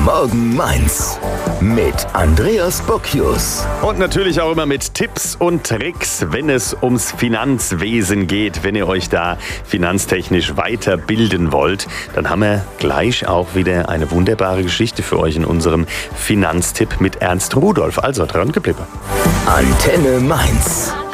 Morgen Mainz mit Andreas Bocchius. Und natürlich auch immer mit Tipps und Tricks, wenn es ums Finanzwesen geht. Wenn ihr euch da finanztechnisch weiterbilden wollt, dann haben wir gleich auch wieder eine wunderbare Geschichte für euch in unserem Finanztipp mit Ernst Rudolf. Also dran geblieben. Antenne Mainz.